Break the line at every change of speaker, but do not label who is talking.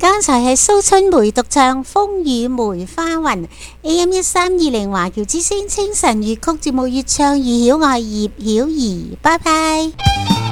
剛才係蘇春梅獨唱《風雨梅花雲》，AM1320華僑之聲清晨粵曲節目越唱越曉，我係葉曉儀，拜拜。